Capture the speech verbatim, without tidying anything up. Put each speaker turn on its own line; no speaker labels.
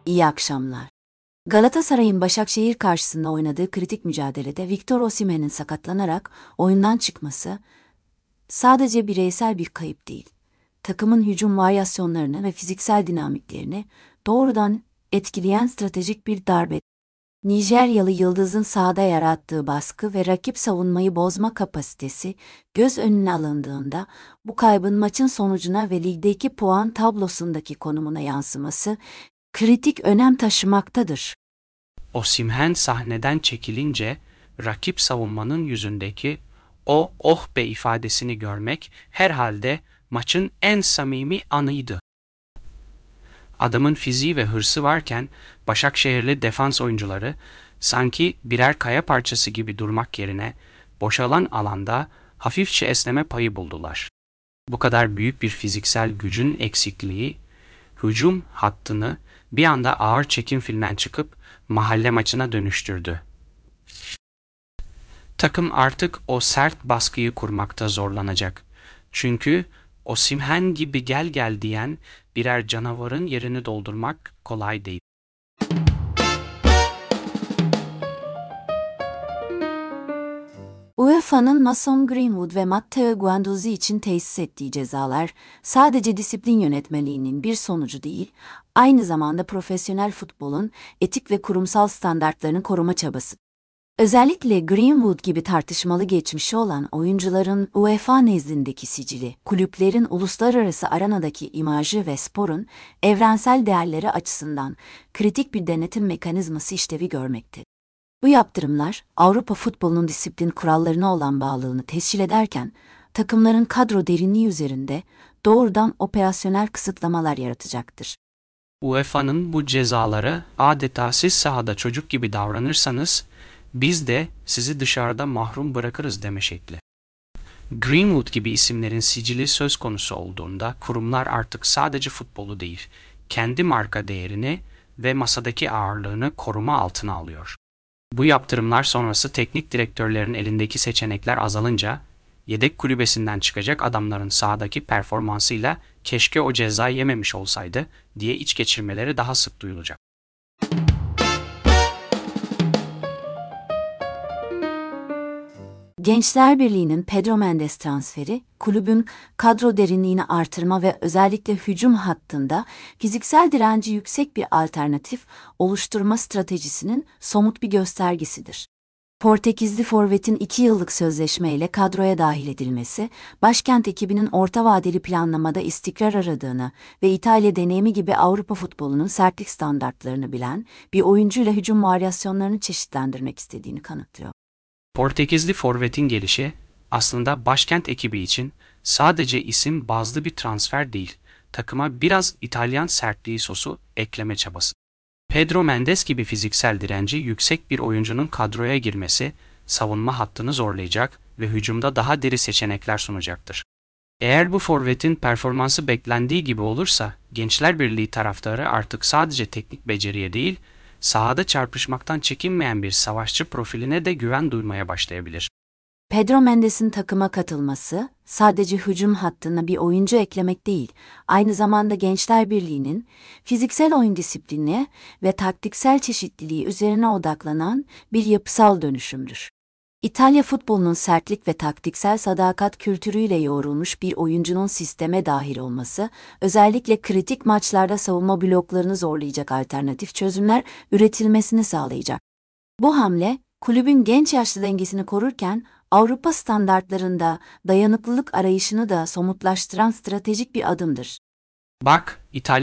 İyi akşamlar. Galatasaray'ın Başakşehir karşısında oynadığı kritik mücadelede Victor Osimhen'in sakatlanarak oyundan çıkması sadece bireysel bir kayıp değil, takımın hücum varyasyonlarını ve fiziksel dinamiklerini doğrudan etkileyen stratejik bir darbe. Nijeryalı yıldızın sahada yarattığı baskı ve rakip savunmayı bozma kapasitesi göz önüne alındığında bu kaybın maçın sonucuna ve ligdeki puan tablosundaki konumuna yansıması kritik önem taşımaktadır.
Osimhen sahneden çekilince rakip savunmanın yüzündeki o "oh be" ifadesini görmek herhalde maçın en samimi anıydı. Adamın fiziği ve hırsı varken Başakşehirli defans oyuncuları sanki birer kaya parçası gibi durmak yerine boşalan alanda hafifçe esneme payı buldular. Bu kadar büyük bir fiziksel gücün eksikliği hücum hattını bir anda ağır çekim filinden çıkıp mahalle maçına dönüştürdü. Takım artık o sert baskıyı kurmakta zorlanacak. Çünkü Osimhen gibi gel gel diyen birer canavarın yerini doldurmak kolay değil.
U E F A'nın Mason Greenwood ve Matteo Guendouzi için tesis ettiği cezalar sadece disiplin yönetmeliğinin bir sonucu değil, aynı zamanda profesyonel futbolun etik ve kurumsal standartlarını koruma çabası. Özellikle Greenwood gibi tartışmalı geçmişi olan oyuncuların U E F A nezdindeki sicili, kulüplerin uluslararası arenadaki imajı ve sporun evrensel değerleri açısından kritik bir denetim mekanizması işlevi görmekte. Bu yaptırımlar, Avrupa futbolunun disiplin kurallarına olan bağlılığını tescil ederken, takımların kadro derinliği üzerinde doğrudan operasyonel kısıtlamalar yaratacaktır.
U E F A'nın bu cezaları adeta siz sahada çocuk gibi davranırsanız, biz de sizi dışarıda mahrum bırakırız deme şekli. Greenwood gibi isimlerin sicili söz konusu olduğunda kurumlar artık sadece futbolu değil, kendi marka değerini ve masadaki ağırlığını koruma altına alıyor. Bu yaptırımlar sonrası teknik direktörlerin elindeki seçenekler azalınca, yedek kulübesinden çıkacak adamların sahadaki performansıyla keşke o cezayı yememiş olsaydı diye iç geçirmeleri daha sık duyulacak.
Gençler Birliği'nin Pedro Mendes transferi, kulübün kadro derinliğini artırma ve özellikle hücum hattında fiziksel direnci yüksek bir alternatif oluşturma stratejisinin somut bir göstergesidir. Portekizli forvetin iki yıllık sözleşmeyle kadroya dahil edilmesi, başkent ekibinin orta vadeli planlamada istikrar aradığını ve İtalya deneyimi gibi Avrupa futbolunun sertlik standartlarını bilen bir oyuncuyla hücum varyasyonlarını çeşitlendirmek istediğini kanıtlıyor.
Portekizli forvetin gelişi aslında başkent ekibi için sadece isim bazlı bir transfer değil, takıma biraz İtalyan sertliği sosu ekleme çabası. Pedro Mendes gibi fiziksel direnci yüksek bir oyuncunun kadroya girmesi, savunma hattını zorlayacak ve hücumda daha diri seçenekler sunacaktır. Eğer bu forvetin performansı beklendiği gibi olursa, Gençler Birliği taraftarı artık sadece teknik beceriye değil, sahada çarpışmaktan çekinmeyen bir savaşçı profiline de güven duymaya başlayabilir.
Pedro Mendes'in takıma katılması, sadece hücum hattına bir oyuncu eklemek değil, aynı zamanda Gençler Birliği'nin fiziksel oyun disiplini ve taktiksel çeşitliliği üzerine odaklanan bir yapısal dönüşümdür. İtalya futbolunun sertlik ve taktiksel sadakat kültürüyle yoğrulmuş bir oyuncunun sisteme dahil olması, özellikle kritik maçlarda savunma bloklarını zorlayacak alternatif çözümler üretilmesini sağlayacak. Bu hamle, kulübün genç yaşlı dengesini korurken, Avrupa standartlarında dayanıklılık arayışını da somutlaştıran stratejik bir adımdır.
Bak, İtalya